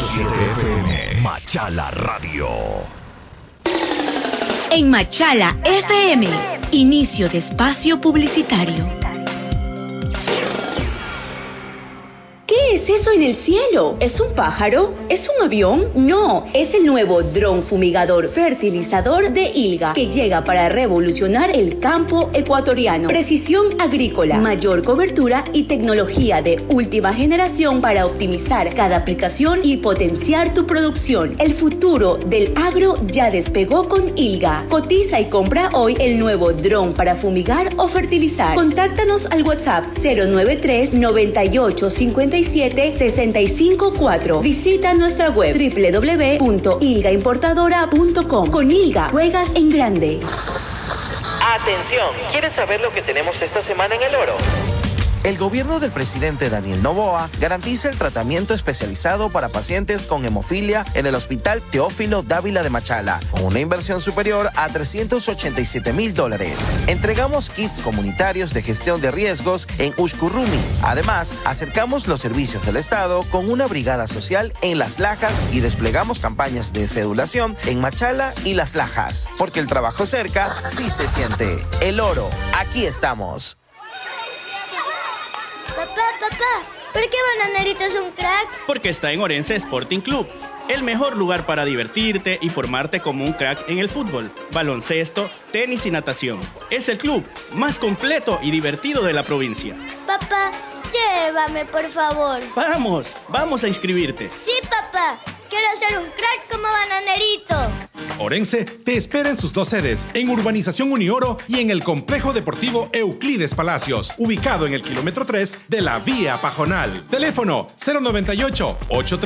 100.7 FM. Machala Radio. En Machala FM, inicio de espacio publicitario. ¿Qué es eso en el cielo? ¿Es un pájaro? ¿Es un avión? No, es el nuevo dron fumigador fertilizador de ILGA, que llega para revolucionar el campo ecuatoriano. Precisión agrícola, mayor cobertura y tecnología de última generación para optimizar cada aplicación y potenciar tu producción. El futuro del agro ya despegó con ILGA. Cotiza y compra hoy el nuevo dron para fumigar o fertilizar. Contáctanos al WhatsApp 093 98 57 654. Visita nuestra web www.ilgaimportadora.com. Con ILGA, juegas en grande. Atención, ¿quieres saber lo que tenemos esta semana en El Oro? El gobierno del presidente Daniel Noboa garantiza el tratamiento especializado para pacientes con hemofilia en el Hospital Teófilo Dávila de Machala, con una inversión superior a $387,000. Entregamos kits comunitarios de gestión de riesgos en Ushkurrumi. Además, acercamos los servicios del Estado con una brigada social en Las Lajas y desplegamos campañas de cedulación en Machala y Las Lajas. Porque el trabajo cerca sí se siente. El Oro, aquí estamos. Papá, ¿por qué Bananerito es un crack? Porque está en Orense Sporting Club, el mejor lugar para divertirte y formarte como un crack en el fútbol, baloncesto, tenis y natación. Es el club más completo y divertido de la provincia. Papá, llévame, por favor. Vamos a inscribirte. Sí, papá, quiero ser un crack como Bananerito. Orense te espera en sus 2 sedes, en Urbanización Unioro y en el Complejo Deportivo Euclides Palacios, ubicado en el kilómetro 3 de la Vía Pajonal. Teléfono 098 83